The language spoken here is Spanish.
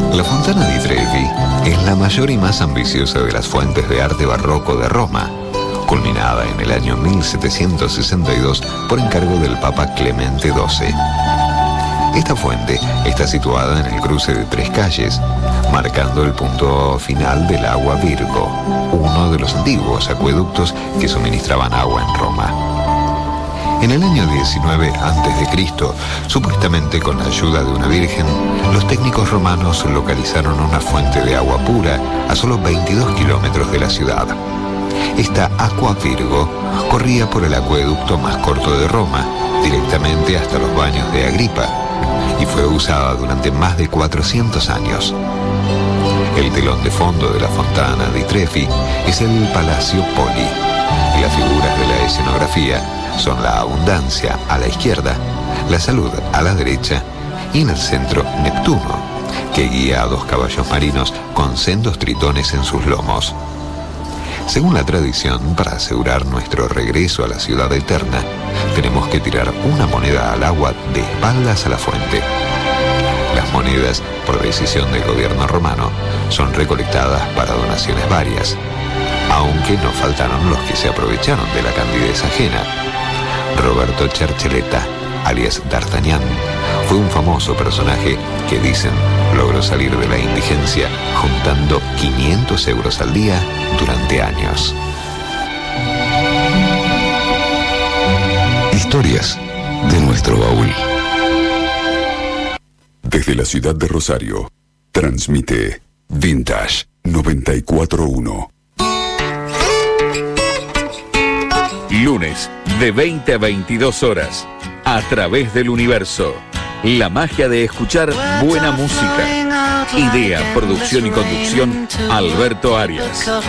La Fontana di Trevi es la mayor y más ambiciosa de las fuentes de arte barroco de Roma, culminada en el año 1762 por encargo del Papa Clemente XII. Esta fuente está situada en el cruce de 3 calles, marcando el punto final del Agua Virgo, uno de los antiguos acueductos que suministraban agua en Roma. En el año 19 a.C., supuestamente con la ayuda de una virgen, los técnicos romanos localizaron una fuente de agua pura a solo 22 kilómetros de la ciudad. Esta Aqua Virgo corría por el acueducto más corto de Roma, directamente hasta los baños de Agripa, y fue usada durante más de 400 años. El telón de fondo de la Fontana di Trevi es el Palacio Poli, y las figuras de la escenografía son la abundancia a la izquierda, la salud a la derecha y en el centro Neptuno, que guía a 2 caballos marinos con sendos tritones en sus lomos. Según la tradición, para asegurar nuestro regreso a la ciudad eterna, tenemos que tirar una moneda al agua de espaldas a la fuente. Las monedas, por decisión del gobierno romano, son recolectadas para donaciones varias, aunque no faltaron los que se aprovecharon de la candidez ajena. Roberto Cerchelletta, alias D'Artagnan, fue un famoso personaje que dicen logró salir de la indigencia juntando 500 euros al día durante años. Historias de nuestro baúl. Desde la ciudad de Rosario, transmite Vintage 94.1. Lunes, de 20 a 22 horas, a través del universo. La magia de escuchar buena música. Idea, producción y conducción, Alberto Arias.